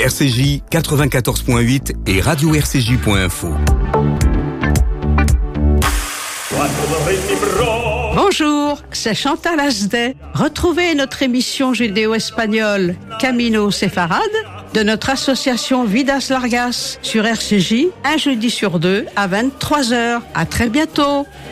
RCJ 94.8 et radio-rcj.info. Bonjour, c'est Chantal Asdet. Retrouvez notre émission judéo-espagnole Camino Séfarade de notre association Vidas Largas sur RCJ, un jeudi sur deux à 23h. À très bientôt.